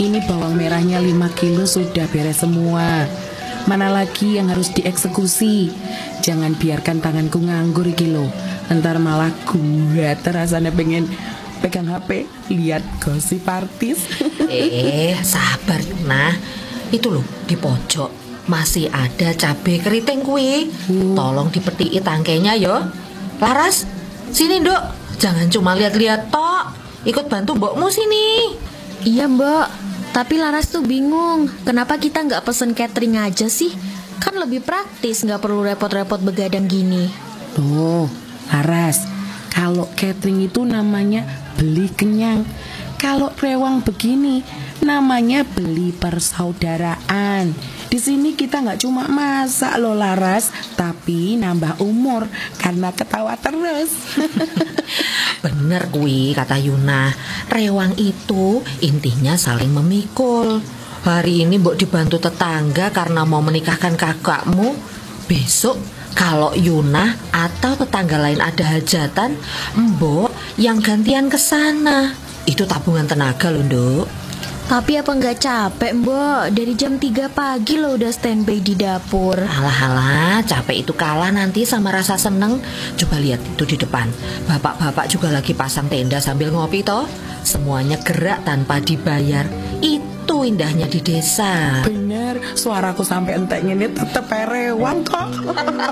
Ini bawang merahnya 5 kilo sudah beres semua. Mana lagi yang harus dieksekusi? Jangan biarkan tanganku nganggur iki lo. Ntar malah gue terasanya pengen pegang HP, lihat gosip artis. Sabar Yuna. Itu loh di pojok masih ada cabai keriting kuwi. Tolong dipetiki tangkainya yo. Laras, sini Nduk. Jangan cuma lihat-lihat tok. Ikut bantu mbokmu sini. Iya Mbak, tapi Laras tuh bingung. Kenapa kita nggak pesen catering aja sih? Kan lebih praktis, nggak perlu repot-repot begadang gini. Tuh, Laras, kalau catering itu namanya beli kenyang. Kalau rewang begini namanya beli persaudaraan. Di sini kita nggak cuma masak loh Laras, tapi nambah umur karena ketawa terus. Bener kuwi kata Yuna. Rewang itu intinya saling memikul. Hari ini mbok dibantu tetangga karena mau menikahkan kakakmu. Besok kalau Yuna atau tetangga lain ada hajatan, mbok yang gantian ke sana. Itu tabungan tenaga loh, Nduk. Tapi apa nggak capek Mbak? Dari jam 3 pagi lo udah standby di dapur. Alah, capek itu kalah nanti sama rasa seneng. Coba lihat itu di depan. Bapak-bapak juga lagi pasang tenda sambil ngopi toh. Semuanya gerak tanpa dibayar. Itu indahnya di desa. Bener, suaraku sampai entek ini tetep rewang kok.